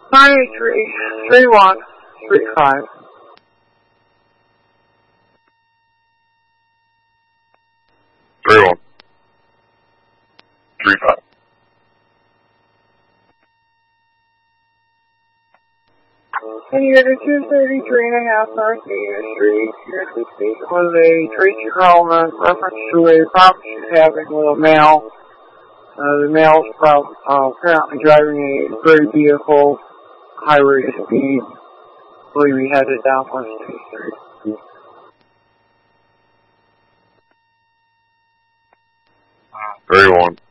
983-3135. Three one. 35. And you had a 233.5 North Main Street. Your suspicion was a Tracy Carlman reference to a property having with a male. The male is apparently driving a gray vehicle, high rate of speed. I believe he headed down West State Street. 31.